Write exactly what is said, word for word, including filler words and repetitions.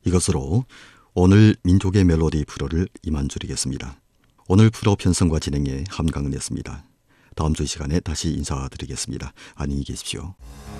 이것으로 오늘 민족의 멜로디 프로를 이만 줄이겠습니다. 오늘 프로 편성과 진행에 함강은이었습니다. 다음 주 이 시간에 다시 인사드리겠습니다. 안녕히 계십시오.